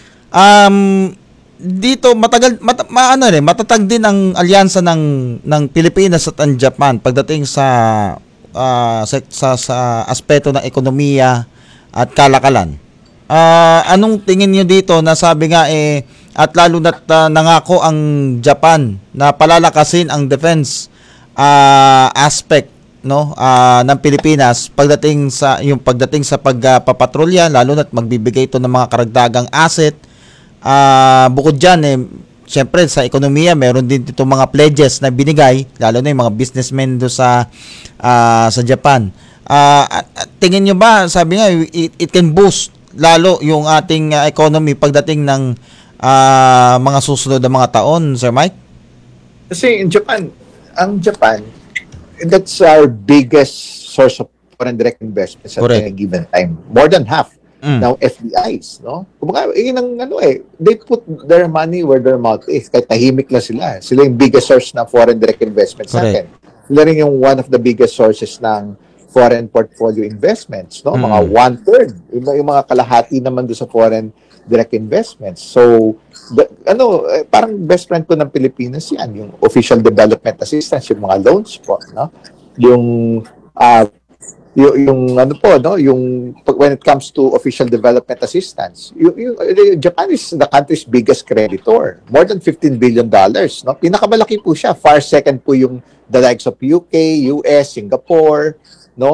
Um dito matagal mat, maano rin matatag din ang alyansa ng ng Pilipinas at ang Japan pagdating sa ah, sa, sa sa aspeto ng ekonomiya at kalakalan. Ah, anong tingin niyo dito na sabi nga eh at lalo na't ah, nangako ang Japan na palalakasin ang defense ah, aspect no ah, ng Pilipinas pagdating sa yung pagdating sa pagpapatrolya lalo na't magbibigay ito ng mga karagdagang asset. Ah, bukod diyan eh syempre sa ekonomiya meron din itong mga pledges na binigay lalo na yung mga businessmen do sa ah, sa Japan. Ah, at, at tingin niyo ba sabi nga it, it can boost lalo yung ating ah, economy pagdating ng ah, mga susunod na mga taon, Sir Mike? Kasi in Japan, ang Japan, that's our biggest source of foreign direct investments at Correct. any given time. More than half. Mm. Now, F D Is, no? Kumbaga, yun ang ano eh, they put their money where their mouth is. Kahit tahimik lang sila. Sila yung biggest source ng foreign direct investments Correct. natin. Sila rin yung one of the biggest sources ng foreign portfolio investments, no? Mga Mm. one-third. Yung, yung mga kalahati naman doon sa foreign direct investments. So, the, ano, eh, parang best friend ko ng Pilipinas yan, yung official development assistance, yung mga loans po, no? Yung, ah, yung, yung ano po, no? Yung, pag- when it comes to official development assistance, yung, yung, eh, Japan is the country's biggest creditor. More than fifteen billion dollars, no? Pinakamalaki po siya. Far second po yung the likes of U K, U S, Singapore, no?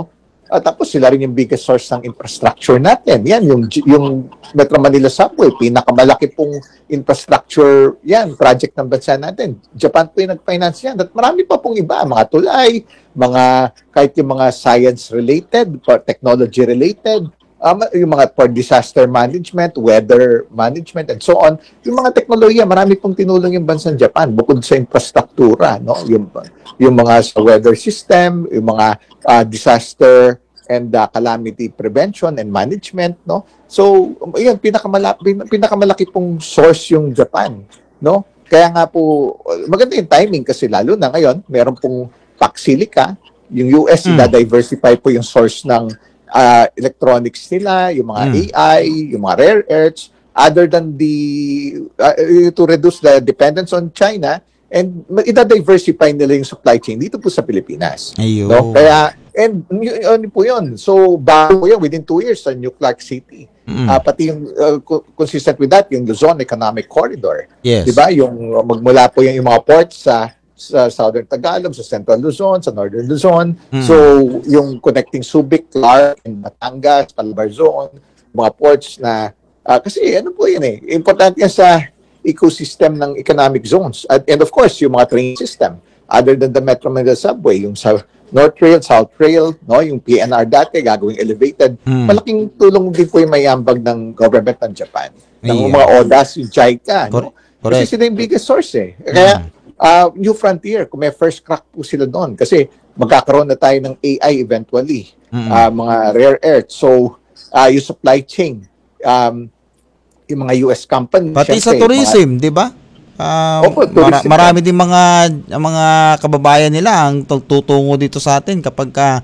At tapos sila rin yung biggest source ng infrastructure natin. Yan, yung, yung Metro Manila Subway, pinakamalaki pong infrastructure yan, project ng bansa natin. Japan po yung nag-finance yan. At marami pa pong iba, mga tulay, mga, kahit yung mga science-related, technology-related, um, yung mga for disaster management, weather management, and so on. Yung mga teknolohiya, marami pong tinulong yung bansang Japan bukod sa infrastruktura, no? Yung, yung mga sa weather system, yung mga uh, disaster and uh, calamity prevention and management, no? So, yun, pinakamalaki, pinakamalaki pong source yung Japan, no? Kaya nga po, maganda yung timing kasi lalo na ngayon, meron pong Pac Silica, yung U S, hmm. ida-diversify po yung source ng uh, electronics nila, yung mga hmm. A I, yung mga rare earths, other than the, uh, to reduce the dependence on China, and ida-diversify nila yung supply chain dito po sa Pilipinas. Ayun. No? Kaya, and yun po yun. So, bago yan, within two years sa New Clark City. Mm. Uh, pati yung, uh, consistent with that, yung Luzon Economic Corridor. Yes. Diba? Yung magmula po yung, yung mga ports sa, sa Southern Tagalog, sa Central Luzon, sa Northern Luzon. Mm. So, yung connecting Subic, Clark, and Batangas, Calabarzon, mga ports na, uh, kasi ano po yun eh, importante yan sa ecosystem ng economic zones. At, and of course, yung mga train system, other than the Metro Manila Subway, yung sa North Rail, South Rail, no, yung P N R dati, gagawing elevated. Mm. Malaking tulong din po yung mayambag ng government ng Japan. Ng yeah. mga O D A S, yung JICA. No? Kasi sila yung biggest source eh. Kaya, mm. uh, New Frontier, kung may first crack po sila doon, kasi magkakaroon na tayo ng A I eventually, mm. uh, mga rare earth. So, uh, yung supply chain, um, yung mga U S company. Pati syempre, sa tourism, di ba? Uh, Opo, mara- marami din mga mga kababayan nila ang tutungo dito sa atin kapag ka,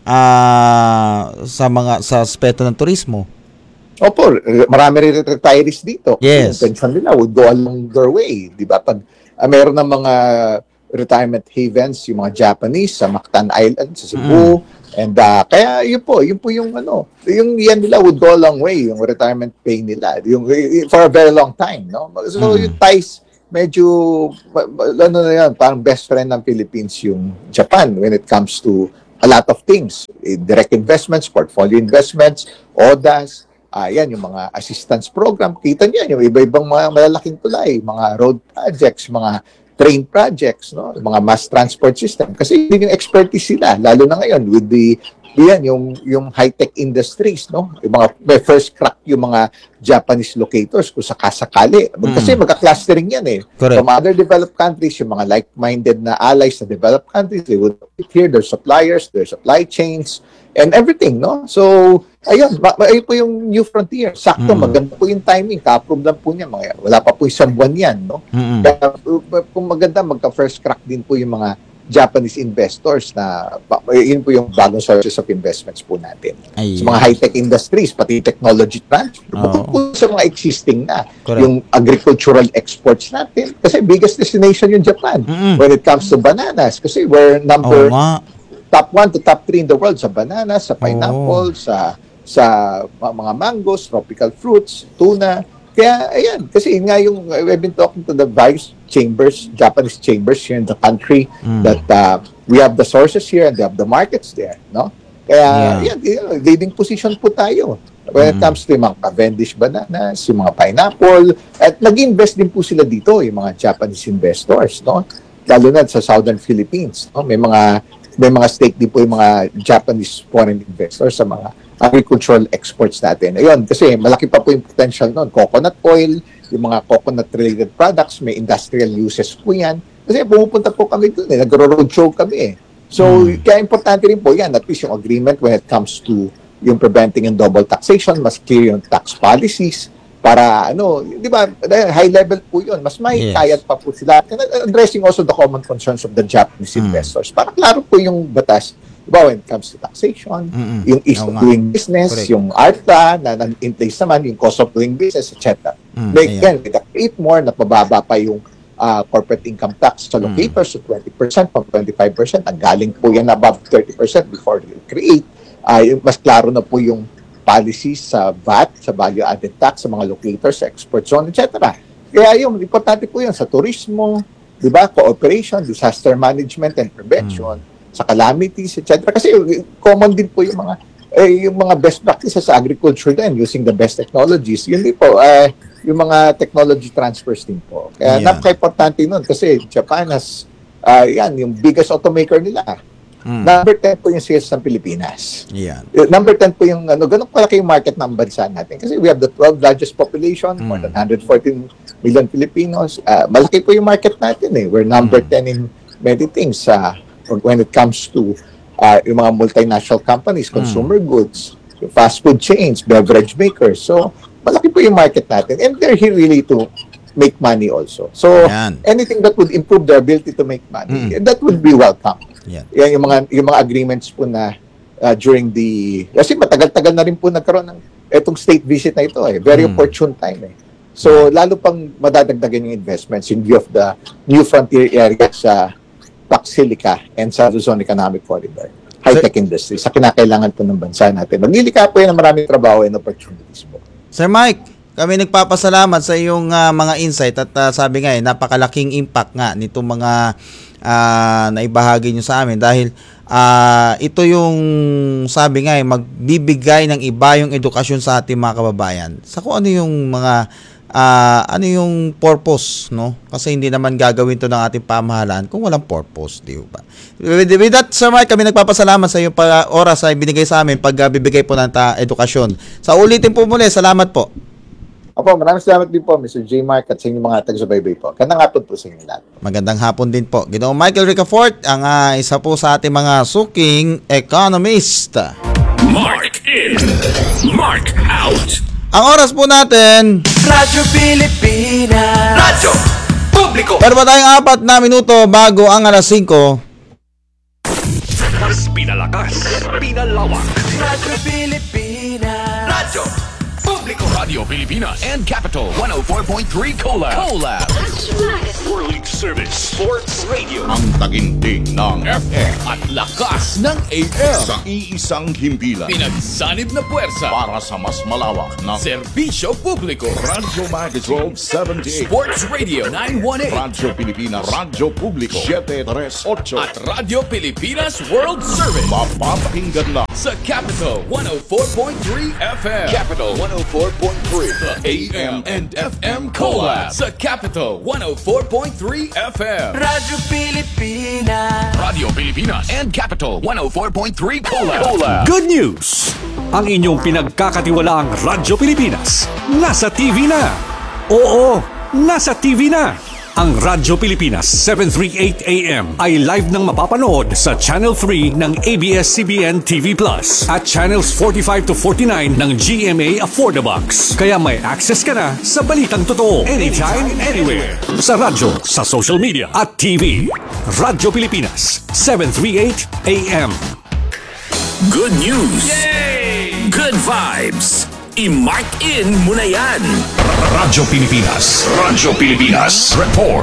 uh, sa mga sa aspeto ng turismo. Opo, marami rin retirees dito. Yes. Yung pension nila would go along their way, di ba? Pag uh, meron ng mga retirement havens, yung mga Japanese sa Mactan Island, sa Cebu, mm. And uh, kaya yun po, yun po yung ano, yung yan nila would go a long way, yung retirement pay nila, yung for a very long time, no? So mm. yung ties, medyo, ano na yan, parang best friend ng Philippines yung Japan when it comes to a lot of things. Direct investments, portfolio investments, O D A S, uh, yan, yung mga assistance program, kita niyo yung iba-ibang mga malalaking tulay, mga road projects, mga train projects, no, mga mass transport system, kasi hindi yung expertise sila, lalo na ngayon with the yan, yung yung high-tech industries, no, yung mga may first crack yung mga Japanese locators kung sakasakali, kasi mm. magka-clustering yan eh. Correct. From other developed countries, yung mga like-minded na allies sa developed countries, they would here their suppliers, their supply chains, and everything, no? So, ayun, ma- ayun po yung New Frontier. Sakto, mm. maganda po yung timing. Ka-approve lang po niya. Mga, wala pa po isang buwan yan, no? Mm-hmm. Kaya, kung maganda, magka-first crack din po yung mga Japanese investors na, yun po yung bagong sources of investments po natin. Ay, sa mga high-tech industries, pati technology transfer. Bukod oh. po sa mga existing na. Correct. Yung agricultural exports natin. Kasi biggest destination yung Japan mm-hmm. when it comes to bananas. Kasi we're number... Oh, top one to top three in the world sa bananas, sa pineapple, oh. sa sa mga mangoes, tropical fruits, tuna. Kaya, ayan, kasi nga yung, we've been talking to the various chambers, Japanese chambers here in the country, mm. that uh, we have the sources here and they have the markets there, no? Kaya, yeah. ayan, leading position po tayo when mm. it comes to yung mga Cavendish bananas, yung mga pineapple, at nag-invest din po sila dito, yung mga Japanese investors, no? Lalo na sa Southern Philippines, no? May mga may mga stake din po yung mga Japanese foreign investors sa mga agricultural exports natin. Ayun, kasi malaki pa po yung potential nun. Coconut oil, yung mga coconut-related products, may industrial uses po yan. Kasi pumupunta po kami doon eh, nagro-roadshow kami eh. So, hmm. kaya importante rin po yan, at least yung agreement when it comes to yung preventing and double taxation, mas clear yung tax policies, para ano, di ba, high level po yun. Mas may yes. kayat pa po sila. And addressing also the common concerns of the Japanese mm. investors. Para klaro po yung batas, di ba, when it comes to taxation, Mm-mm. yung ease of no, doing business, correct. Yung A R T A, na, na in place naman, yung cost of doing business, et cetera. Mm, like, again, with the create more, napababa pa yung uh, corporate income tax sa locators mm. to twenty percent from twenty-five percent. Ang galing po yan above thirty percent before you create. Uh, yung mas klaro na po yung policies sa V A T, sa value-added tax, sa mga locators, sa export zone, et cetera. Kaya yung importante po yun sa turismo, di ba, cooperation, disaster management and prevention, mm. sa calamities, et cetera. Kasi common din po yung mga eh, yung mga best practices sa agriculture din, using the best technologies. Yun din po, uh, yung mga technology transfers din po. Kaya Yeah. napaka-importante nun kasi Japan has, uh, yan, yung biggest automaker nila. Mm. Number ten po yung sales ng Pilipinas. Yan. Uh, Number ten po yung, ano, ganun kalaki yung market ng bansa natin. Kasi we have the twelfth largest population, more than one hundred fourteen million Filipinos. Uh, malaki po yung market natin eh. We're number ten in many things uh, when it comes to uh, yung mga multinational companies, consumer goods, fast food chains, beverage makers. So, malaki po yung market natin. And they're here really to make money also. So, Yan. anything that would improve their ability to make money, Mm. that would be welcome. Yan. Yan yung mga yung mga agreements po na uh, during the kasi matagal-tagal na rin po nagkaroon ng etong state visit na ito eh. Very Mm. opportune time eh. So, lalo pang madadagdagan yung investments in view of the new frontier area sa Paxilica and sa Luzon Economic Corridor. High-tech industry sa kinakailangan po ng bansa natin. Maglilika po yan ng maraming trabaho and opportunities po. Sir Mike, kami nagpapasalamat sa iyong ah, mga insight at ah, sabi nga eh, napakalaking impact nga nitong mga ah, naibahagi nyo sa amin dahil ah, ito yung sabi nga eh, magbibigay ng iba yung edukasyon sa ating mga kababayan. Sa kung ano yung mga ah, ano yung purpose, no? Kasi hindi naman gagawin to ng ating pamahalaan kung walang purpose, di ba? With, with that, Sir Mike, kami nagpapasalamat sa iyong pa- oras na ibinigay sa amin pag ah, bibigay po ng ta- edukasyon. Sa ulitin po muli, salamat po. Opo, maraming salamat din po, Mister J. Mark, at sa inyong mga taga-subaybay po. Gandang hapon po sa inyo lahat. Magandang hapon din po. Ginoong Michael Ricafort, ang ah, isa po sa ating mga suking economist. Mark in, Mark out. Ang oras po natin, Radyo Pilipinas. Radyo Publiko. meron pa tayong apat na minuto bago ang alas singko. Mas pinalakas, pinalawak. Radyo Pilipinas. Radyo Publiko. Radio Pilipinas and Capital one oh four point three Collab. Collab. World Service Sports Radio. Ang taginting ng F M At lakas ng A M. sa iisang himpilan Pinagsanib na puwersa. para sa mas malawak na Serbisyo publiko. Radyo Magic twelve seventy-eight, Sports Radio nine one eight. Radyo Pilipinas, Radyo Publiko seven three eight, At Radio Pilipinas World Service. mapapakinggan na Sa Capital one oh four point three F M. Capital one oh four point three. The A M and F M Collab. Sa Capital one oh four point three F M. Radyo Pilipinas. Radio Pilipinas and Capital one oh four point three Collab. Collab. Good news! Ang inyong pinagkakatiwalaang Radyo Pilipinas nasa T V na. Oo, nasa T V na. Ang Radyo Pilipinas seven thirty-eight A M ay live nang mapapanood sa Channel three ng A B S C B N T V Plus at Channels forty-five to forty-nine ng G M A Affordabox. Kaya may access ka na sa balitang totoo anytime, anywhere. Sa radyo, sa social media at T V. Radyo Pilipinas seven thirty-eight A M. Good news. Good vibes. I-mark in mo na yan. Radyo Pilipinas. Radyo Pilipinas. Report.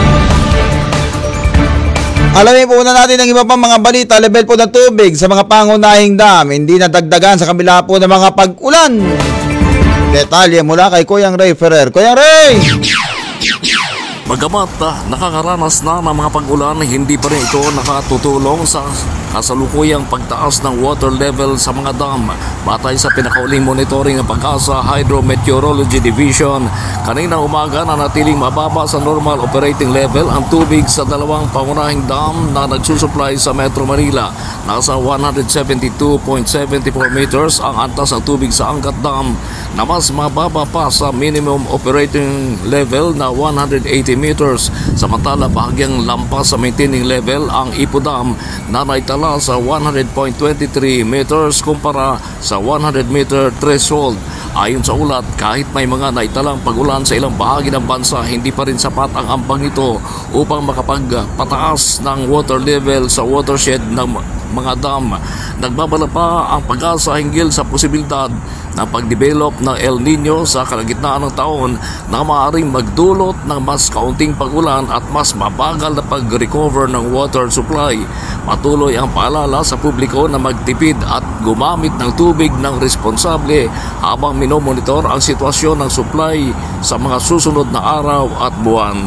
Alamin po na natin ang iba pang mga balita. Level po ng tubig sa mga pangunahing dam hindi nadagdagan sa kabila po ng mga pag-ulan. Detalye mula kay Kuyang Ray Ferrer. Kuyang Ray! Bagamat uh, nakakaranas na ng mga pag-ulan, hindi pa rin ito nakatutulong sa kasalukuyang pagtaas ng water level sa mga dam. Batay sa pinakauling monitoring ng Pag-asa Hydrometeorology Division, kanina umaga na natiling mababa sa normal operating level ang tubig sa dalawang pangunahing dam na nagsusupply sa Metro Manila. Nasa one seventy-two point seven four meters ang antas ng tubig sa Angat Dam na mas mababa pa sa minimum operating level na one eighty meters. Samantala, bahagyang lampas sa maintaining level ang Ipo Dam na naitala sa one hundred point two three meters kumpara sa one hundred meter threshold. Ayon sa ulat, kahit may mga naitalang pag-ulan sa ilang bahagi ng bansa, hindi pa rin sapat ang ambang ito upang makapagpataas ng water level sa watershed ng mga dam. Nagbabala pa ang Pag-asa hinggil sa posibilidad ng pagdevelop ng El Nino sa kalagitnaan ng taon na maaaring magdulot ng mas kaunting pag-ulan at mas mabagal na pag-recover ng water supply. Patuloy ang paalala sa publiko na magtipid at gumamit ng tubig ng responsable habang minomonitor ang sitwasyon ng supply sa mga susunod na araw at buwan.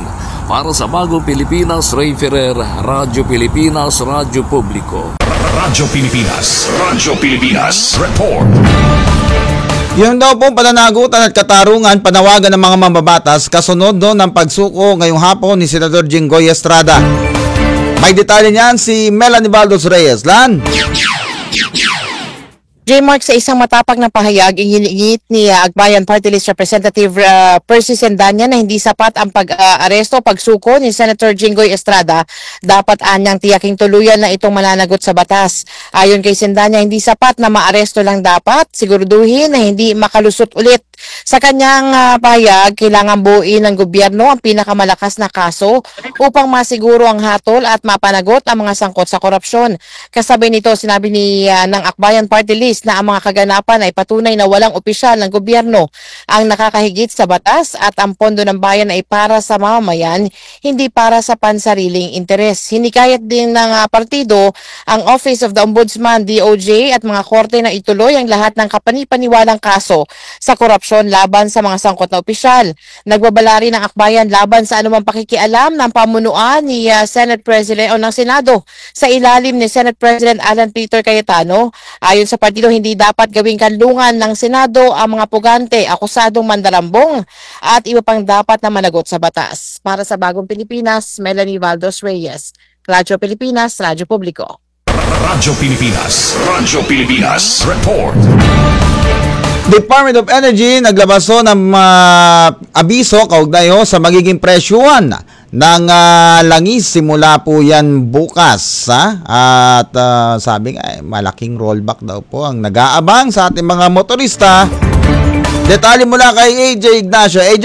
Para sa Bagong Pilipinas, Ray Ferrer, Radyo Pilipinas, Radyo Publiko. Radyo Pilipinas, Radyo Pilipinas, report. Yun daw po pananagutan at katarungan panawagan ng mga mambabatas kasunod do ng pagsuko ngayong hapon ni Senador Jinggoy Estrada. May detalye niyan si Melanie Baldos Reyes. Lan? J-Mark, sa isang matapag na pahayag, inilingit ni uh, Akbayan Party List Representative uh, Percy Sendanya na hindi sapat ang pag-aresto o pagsuko ni Senator Jinggoy Estrada. Dapat anyang tiyaking tuluyan na itong mananagot sa batas. Ayon kay Sendanya, hindi sapat na maaresto lang dapat, siguraduhin na hindi makalusot ulit. Sa kanyang uh, pahayag, kailangan buuin ng gobyerno ang pinakamalakas na kaso upang masiguro ang hatol at mapanagot ang mga sangkot sa korupsyon. Kasabay nito, sinabi ni uh, ng Akbayan Party List na ang mga kaganapan ay patunay na walang opisyal ng gobyerno ang nakakahigit sa batas at ang pondo ng bayan ay para sa mamamayan, hindi para sa pansariling interes. Hinikayat din ng uh, partido ang Office of the Ombudsman, D O J at mga korte na ituloy ang lahat ng kapanipaniwalang kaso sa korupsyon laban sa mga sangkot na opisyal. Nagbabala rin ng Akbayan laban sa anumang pakikialam ng pamunuan ni uh, Senate President o ng Senado sa ilalim ni Senate President Alan Peter Cayetano. Ayon sa partido, hindi dapat gawing kanlungan ng Senado ang mga pugante, akusadong mandarambong at iba pang dapat na managot sa batas. Para sa Bagong Pilipinas, Melanie Baldos Reyes, Radyo Pilipinas, Radyo Publiko. Radyo Pilipinas, Radyo Pilipinas, report. Department of Energy naglabaso ng uh, abiso kaugnay sa magiging presyuhan ng uh, langis simula po yan bukas, ha? At uh, sabi nga eh, malaking rollback daw po ang nag-aabang sa ating mga motorista. Detalye mula kay A J Ignacio. A J!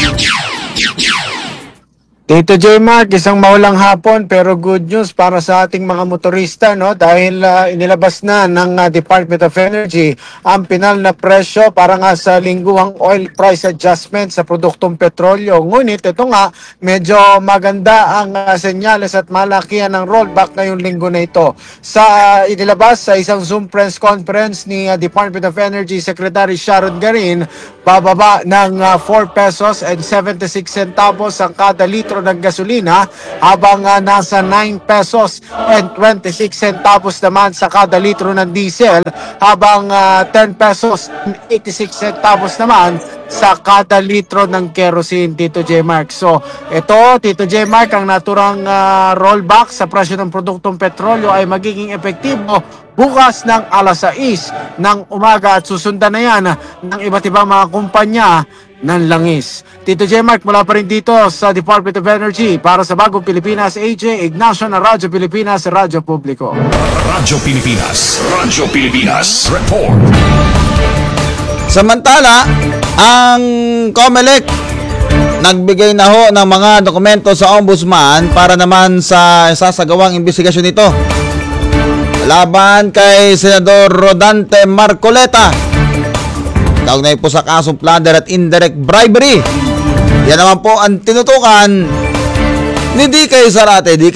Tito J. Mark, isang maulang hapon pero good news para sa ating mga motorista, no? Dahil uh, inilabas na ng uh, Department of Energy ang pinal na presyo para nga sa lingguhang oil price adjustment sa produktong petrolyo. Ngunit ito nga, medyo maganda ang uh, senyales at malakihan ng rollback ngayong linggo na ito. Sa uh, inilabas sa isang Zoom press conference ni uh, Department of Energy Secretary Sharon Garin, bababa ng uh, four pesos and seventy-six centavos ang kada litro ng gasolina, habang uh, nasa nine pesos and twenty-six centavos naman sa kada litro ng diesel, habang uh, ten pesos and eighty-six centavos naman sa kada litro ng kerosene, Tito J. Mark. So, ito, Tito J. Mark, ang naturang uh, rollback sa presyo ng produktong petrolyo ay magiging epektibo bukas ng alas sais ng umaga at susundan na yan ng iba't ibang mga kumpanya ng langis. Tito J. Mark, mula pa rin dito sa Department of Energy para sa Bagong Pilipinas, A J Ignacio na Radyo Pilipinas, Radyo Publiko. Radyo Pilipinas, Radyo Pilipinas, report. Samantala, ang COMELEC nagbigay na ho ng mga dokumento sa Ombudsman para naman sa sasagawang investigasyon nito laban kay Senador Rodante Marcoleta. Kaugnay po sa kasong plunder at indirect bribery. Yan naman po ang tinutukan ni D K Zarate. D K!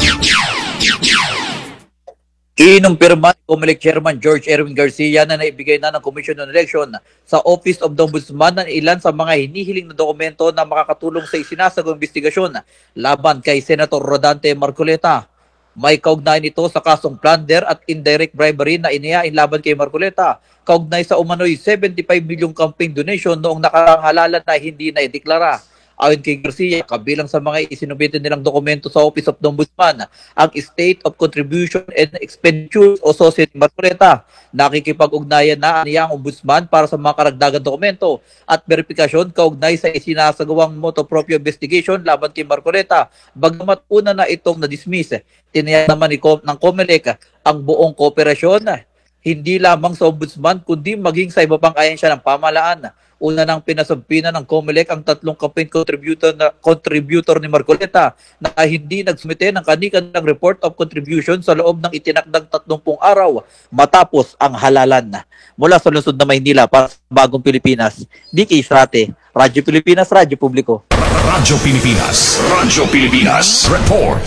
Inumpirma ni COMELEC Chairman George Erwin Garcia na naibigay na ng Commission on Election sa Office of the Ombudsman ng ilan sa mga hinihiling na dokumento na makakatulong sa isinasagawang investigasyon laban kay Senator Rodante Marcoleta. May kaugnay nito sa kasong plunder at indirect bribery na inihain laban kay Marcoleta, kaugnay sa umano'y seventy-five milyong campaign donation noong nakaraang halalan na hindi na ideklara. Ayon kay Garcia, kabilang sa mga isinubitin nilang dokumento sa Office of the Ombudsman, ang State of Contribution and Expenditures o S O S I ni Marcoleta. Nakikipag-ugnayan na niya ang Ombudsman para sa mga karagdagang dokumento at verifikasyon kaugnay sa isinasagawang motu proprio investigation laban kay Marcoleta. Bagamat una na itong na-dismiss, tiniyak naman ni Com- ng COMELEC ang buong kooperasyon, hindi lamang sa Ombudsman kundi maging sa iba pang ahensya ng pamahalaan. Una nang pinasumpinan ng COMELEC ang tatlong campaign contributor na contributor ni Marcoleta na hindi nagsumite ng kanilang report of contribution sa loob ng itinakdang tatlumpung araw matapos ang halalan. Mula sa lungsod na Maynila para sa Bagong Pilipinas, D K Zarate, Radyo Pilipinas, Radyo Publiko. Radyo Pilipinas, Radyo Pilipinas, report.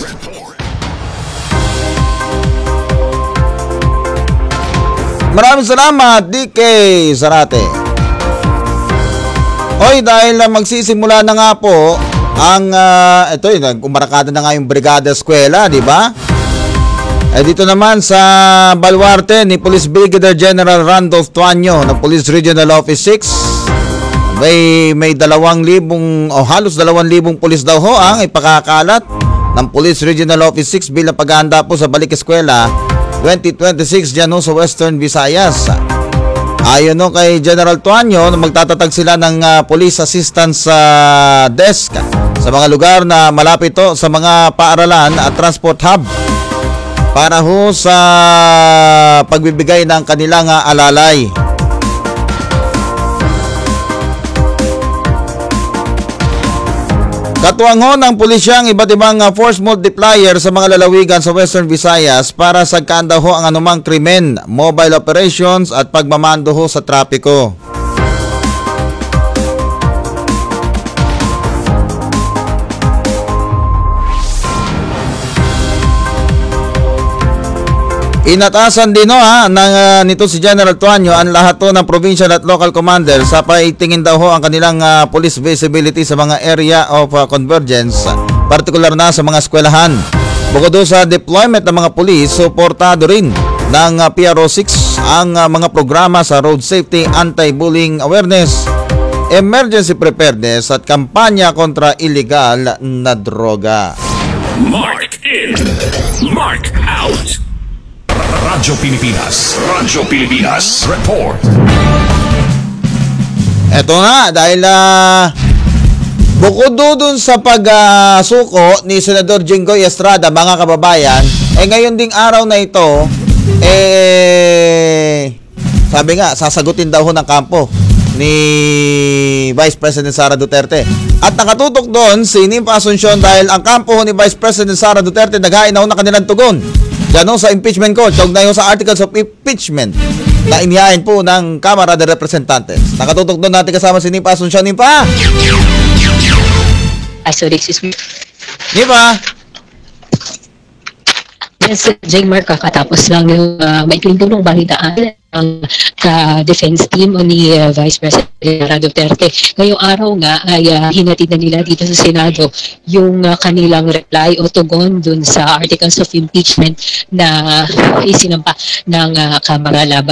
Maraming salamat, D K Zarate. Hoy, dahil magsisimula na nga po ang uh, ito yun, umarakada na nga yung Brigada Eskwela, di ba? Eh dito naman sa Baluarte ni Police Brigadier General Randolph Tuanyo ng Police Regional Office six, may may dalawang libong o halos dalawang libong pulis daw ho ang ipakakalat ng Police Regional Office six bilang paghahanda po sa Balik Eskwela twenty twenty-six dyan ho sa Western Visayas. Ayon no kay General Tuanyo, magtatatag sila ng uh, Police Assistance uh, Desk sa mga lugar na malapit to sa mga paaralan at transport hub para ho sa pagbibigay ng kanilang uh, alalay. Katuwang ho ng pulisya ang iba't ibang uh, force multiplier sa mga lalawigan sa Western Visayas para sagkaan daw ho ang anumang krimen, mobile operations at pagmamando ho sa trapiko. Inatasan din no, ha, ng, uh, nito si General Tuanyo ang lahat to ng provincial at local commander sa paitingin daw ho ang kanilang uh, police visibility sa mga area of uh, convergence, partikular na sa mga eskwelahan. Bukod do sa deployment ng mga police, suportado rin ng uh, P R O six ang uh, mga programa sa road safety, anti-bullying awareness, emergency preparedness at kampanya kontra illegal na droga. Mark in, Mark out. Radyo Pilipinas. Radyo Pilipinas. Report. Eto nga, dahil uh, bukod dun sa pagsuko uh, ni Senador Jinggoy Estrada, mga kababayan, eh ngayon ding araw na ito, eh, sabi nga, sasagutin daw ho ng kampo ni Vice President Sara Duterte. At nakatutok doon si Nympha Asuncion dahil ang kampo ni Vice President Sara Duterte naghain na ho ng kanilang tugon yan ho sa impeachment court, kaugnay ho sa articles of impeachment na inihain po ng Kamara de Representantes. Nakatutok doon natin kasama si Nympha Asuncion. Nympha! Ah, sorry, excuse me. Nympha! Yes, J. Mark, kakatapos lang yung uh, maikling tulong balitaan ang ka-defense team ni uh, Vice President Sara Duterte. Ngayong araw nga ay uh, hinatid na nila dito sa Senado yung uh, kanilang reply o tugon dun sa articles of impeachment na isinampa ng uh, Kamara laban